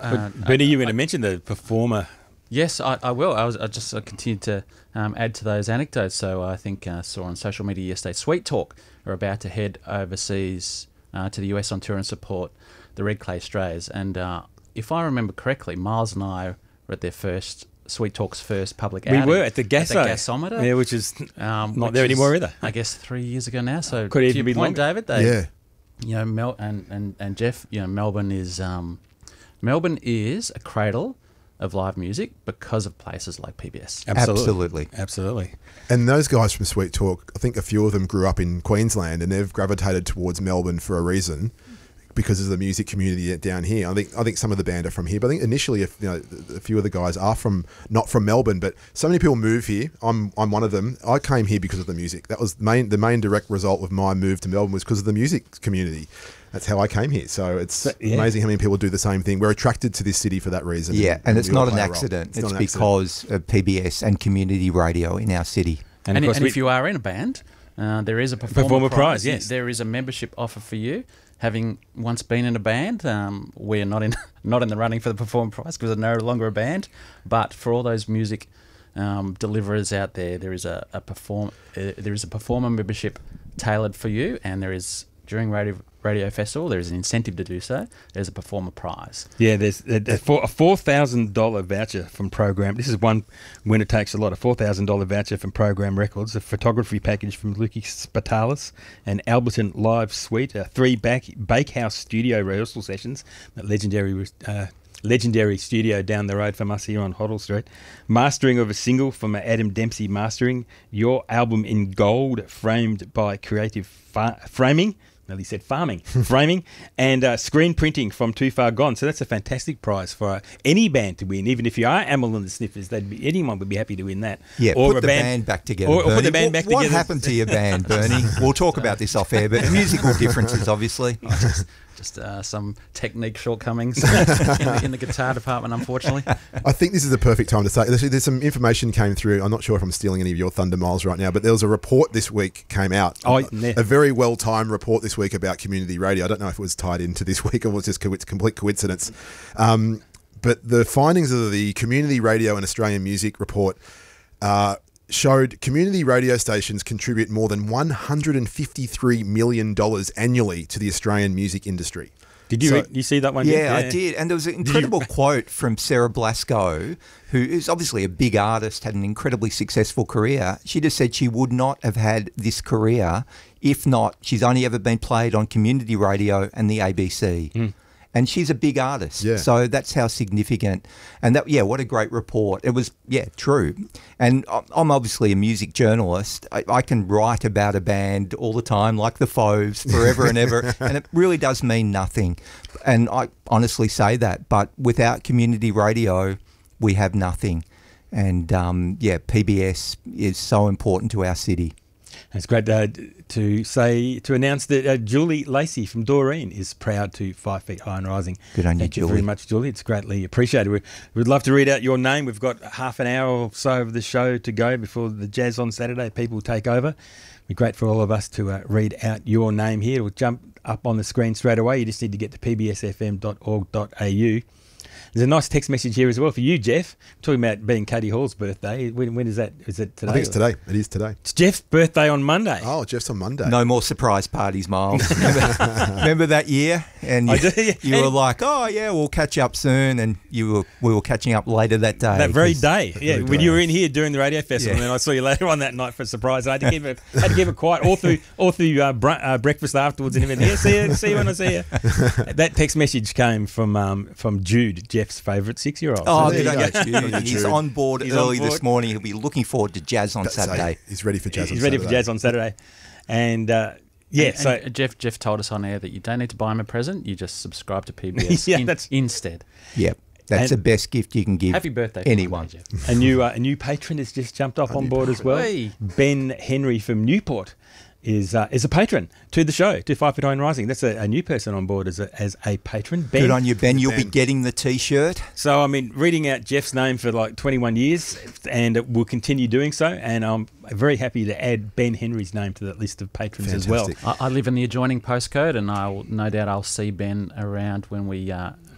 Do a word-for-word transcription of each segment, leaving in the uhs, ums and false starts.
Uh, Bernie, you were I, going to mention the performer. Yes, I, I will. I was I just I continued to um, add to those anecdotes. So I think I uh, saw on social media yesterday, Sweet Talk are about to head overseas uh, to the U S on tour and support the Red Clay Strays. And uh, if I remember correctly, Miles and I were at their first Sweet Talk's first public We outing. were at the Gasso. At the Gasometer. Yeah, which is um, not which there is, anymore either. I guess three years ago now. So Could to even your be point, longer. David, they, Yeah. you know, Mel and, and, and Jeff, you know, Melbourne is um, Melbourne is a cradle of live music because of places like P B S. Absolutely. Absolutely. And those guys from Sweet Talk, I think a few of them grew up in Queensland and they've gravitated towards Melbourne for a reason because of the music community down here. I think I think some of the band are from here, but I think initially, if, you know, a few of the guys are from not from Melbourne, but so many people move here. I'm I'm one of them. I came here because of the music. That was the main the main direct result of my move to Melbourne was because of the music community. That's how I came here. So it's So, yeah. amazing how many people do the same thing. We're attracted to this city for that reason. Yeah, and it's we all not an play a role. accident. It's, not an accident. because of P B S and community radio in our city. And, of and, course we- if you are in a band, uh, there is a performer, Performer prize, prize. yes. There is a membership offer for you. Having once been in a band, um, we're not in not in the running for the performer prize because we're no longer a band. But for all those music um, deliverers out there, there is a, a perform uh, there is a performer membership tailored for you, and there is during radio radio festival there is an incentive to do so. There's a performer prize. Yeah, there's a, a four- a four thousand dollars voucher from Program. This is one winner takes a lot. A four thousand dollars voucher from Program Records, a photography package from Luki Spatalis, an Alberton Live Suite, uh, three back, Bakehouse studio rehearsal sessions, that legendary uh, legendary studio down the road from us here on Hoddle Street, mastering of a single from Adam Dempsey Mastering, your album in gold framed by Creative fa- Framing, no, he said farming, framing, and uh, screen printing from Too Far Gone. So that's a fantastic prize for uh, any band to win. Even if you are Amel and the Sniffers, they'd be, anyone would be happy to win that. Yeah, or put a the band, back together, or, or put Bernie. the band What- back what together. happened to your band, Bernie? We'll talk about this off air, but musical differences, obviously. Just, just uh, some technique shortcomings in, the, in the guitar department, unfortunately. I think this is the perfect time to say. There's, there's some information came through. I'm not sure if I'm stealing any of your thunder miles right now, but there was a report this week came out. Oh, a, yeah. a very well-timed report this week about community radio. I don't know if it was tied into this week or was just co- complete coincidence. Um, but the findings of the Community Radio and Australian Music report uh, showed community radio stations contribute more than one hundred fifty-three million dollars annually to the Australian music industry. Did you So- read, you see that one? Yeah, Jeff? I did. And there was an incredible quote from Sarah Blasco, who is obviously a big artist, had an incredibly successful career. She just said she would not have had this career if not, she's only ever been played on community radio and the A B C. Mm. And she's a big artist. Yeah. So that's how significant. And that, yeah, what a great report. It was, yeah, true. And I'm obviously a music journalist. I, I can write about a band all the time, like the Fauves, forever and ever. And it really does mean nothing. And I honestly say that. But without community radio, we have nothing. And, um, yeah, P B S is so important to our city. It's great uh, to say, to announce that uh, Julie Lacey from Doreen is proud to Five Feet High and Rising. Good on you, Thank you Julie. very much, Julie. It's greatly appreciated. We, we'd love to read out your name. We've got half an hour or so of the show to go before the Jazz on Saturday. People take over. It'd be great for all of us to uh, read out your name here. It'll jump up on the screen straight away. You just need to get to p b s f m dot org dot a u. There's a nice text message here as well for you, Jeff. I'm talking about being Katie Hall's birthday. When, when is that? Is it today? I think it's today. It is today. It's Jeff's birthday on Monday. Oh, Jeff's on Monday. No more surprise parties, Miles. remember, remember that year? And you, I do, yeah. you And- were like, oh, yeah, we'll catch up soon. And you were we were catching up later that day. That very 'cause- day, yeah. very When day. you were in here during the radio festival, Yeah. and then I saw you later on that night for a surprise. I had to keep it, had to keep it quiet all through, all through uh, br- uh, breakfast afterwards and everything. Yeah, see you, see you when I see you. That text message came from um, from Jude, Jeff's favourite six-year-old. Oh, There good you on go. you, Good on Jude. you, He's Jude. on board He's on early board. this morning. He'll be looking forward to Jazz on That's it. Saturday. He's ready for Jazz on He's ready Saturday. for Jazz on Saturday, and uh, yeah, And- so and Jeff Jeff told us on air that you don't need to buy him a present. You just subscribe to P B S Yeah, in- that's- instead. Yep. That's And- the best gift you can give Happy birthday, anyone. Jeff. a new uh, a new patron has just jumped up on board as well. Hey. Ben Henry from Newport is uh, is a patron to the show, to Five Foot High and Rising. That's a, a new person on board as a, as a patron. Ben. Good on you, Ben. You'll be Ben. getting the T-shirt. So, I mean, reading out Jeff's name for like twenty-one years, and it will continue doing so. And I'm very happy to add Ben Henry's name to that list of patrons as well. Fantastic. I, I live in the adjoining postcode, and I'll no doubt I'll see Ben around when we uh,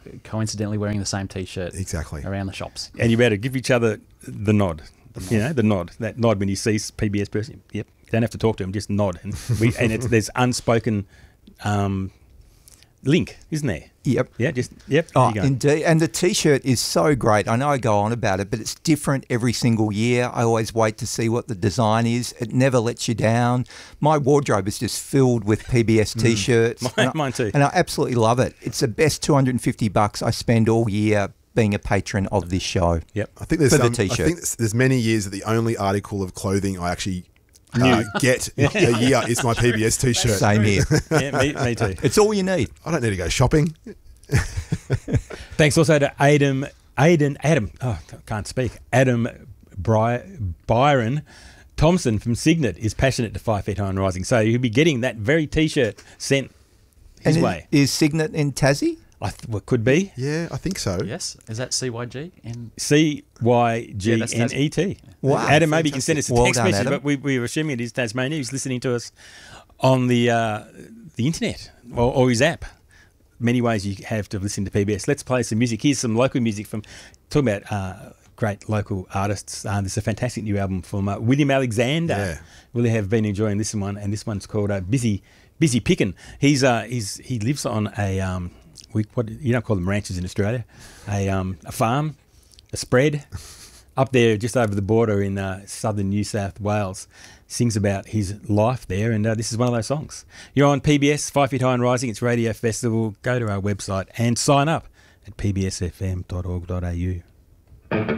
coincidentally wearing the same T-shirt Exactly. around the shops. And you better give each other the nod. You know, the nod. That nod when you see P B S person. Yep. You don't have to talk to him, just nod. And we and it's there's unspoken um, link, isn't there? Yep. Yeah, just yep. Oh, there you go. indeed. And the T-shirt is so great. I know I go on about it, but it's different every single year. I always wait to see what the design is. It never lets you down. My wardrobe is just filled with P B S T-shirts. Mine- and I- mine too. And I absolutely love it. It's the best two hundred fifty bucks I spend all year being a patron of this show. Yep. I think there's For the some, I T-shirt. think there's- there's many years that the only article of clothing I actually uh, get a year is my P B S T-shirt. Same here. Yeah, me, me too. It's all you need. I don't need to go shopping. Thanks also to Adam, Aidan, Adam, oh, can't speak. Adam Bry, Byron Thompson from Signet is passionate to Five Feet High and Rising. So he'll be getting that very T-shirt sent his And way. Is Signet in Tassie? I th- well, could be Yeah, I think so. Yes, is that C Y G? And C Y G Yeah, that's N E T. Wow, Adam, maybe you can send us a Well text done, message, Adam. but we, we were assuming it is Tasmania. He's listening to us on the uh, the internet or, or his app. Many ways you have to listen to P B S. Let's play some music. Here's some local music from, talking about uh, great local artists. Uh, there's a fantastic new album from uh, William Alexander. Yeah. Really have been enjoying this one, and this one's called uh, Busy Busy Pickin'. He's uh, he's he lives on a um, we what you don't call them ranches in Australia, a um, a farm, a spread up there just over the border in uh, southern New South Wales. Sings about his life there, and uh, this is one of those songs. You're on P B S, Five Feet High and Rising. It's Radio Festival. Go to our website and sign up at p b s f m dot org dot a u.